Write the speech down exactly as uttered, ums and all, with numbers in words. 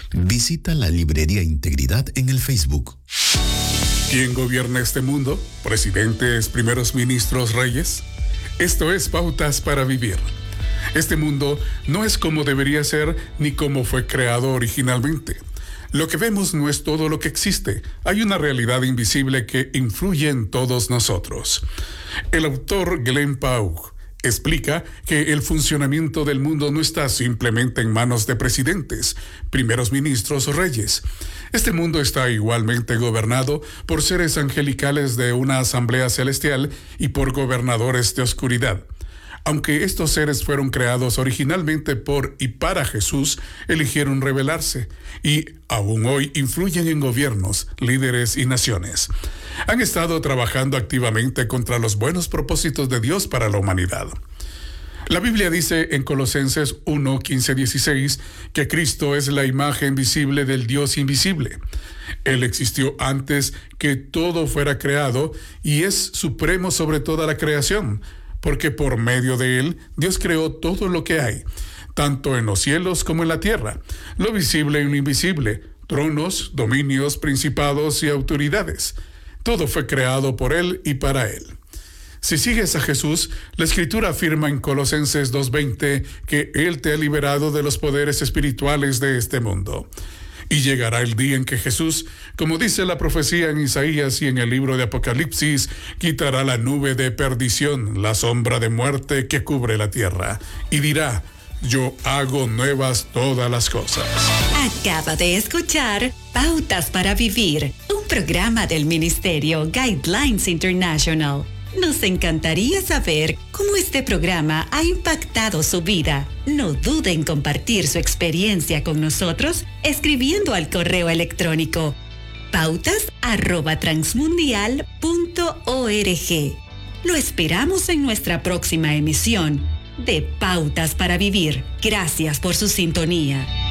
Visita la Librería Integridad en el Facebook. ¿Quién gobierna este mundo? ¿Presidentes, primeros ministros, reyes? Esto es Pautas para Vivir. Este mundo no es como debería ser ni como fue creado originalmente. Lo que vemos no es todo lo que existe. Hay una realidad invisible que influye en todos nosotros. El autor Glenn Pau explica que el funcionamiento del mundo no está simplemente en manos de presidentes, primeros ministros o reyes. Este mundo está igualmente gobernado por seres angelicales de una asamblea celestial y por gobernadores de oscuridad. Aunque estos seres fueron creados originalmente por y para Jesús, eligieron rebelarse y aún hoy influyen en gobiernos, líderes y naciones. Han estado trabajando activamente contra los buenos propósitos de Dios para la humanidad. La Biblia dice en Colosenses uno, quince, dieciséis que Cristo es la imagen visible del Dios invisible. Él existió antes que todo fuera creado y es supremo sobre toda la creación, porque por medio de Él Dios creó todo lo que hay, tanto en los cielos como en la tierra, lo visible y lo invisible, tronos, dominios, principados y autoridades. Todo fue creado por Él y para Él. Si sigues a Jesús, la Escritura afirma en Colosenses dos veinte que Él te ha liberado de los poderes espirituales de este mundo. Y llegará el día en que Jesús, como dice la profecía en Isaías y en el libro de Apocalipsis, quitará la nube de perdición, la sombra de muerte que cubre la tierra, y dirá: yo hago nuevas todas las cosas. Acaba de escuchar Pautas para Vivir, un programa del Ministerio Guidelines International. Nos encantaría saber cómo este programa ha impactado su vida. No dude en compartir su experiencia con nosotros escribiendo al correo electrónico pautas arroba transmundial punto org. Lo esperamos en nuestra próxima emisión de Pautas para Vivir. Gracias por su sintonía.